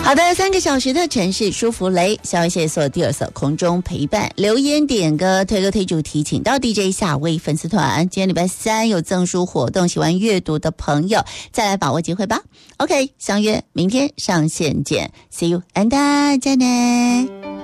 好的，3个小时的城市舒服雷，谢谢所有第二手空中陪伴，留言点歌推歌推主题，请到 DJ 夏威粉丝团。今天礼拜3有赠书活动，喜欢阅读的朋友再来把握机会吧。OK， 相约明天上线见 ，See you and 再见。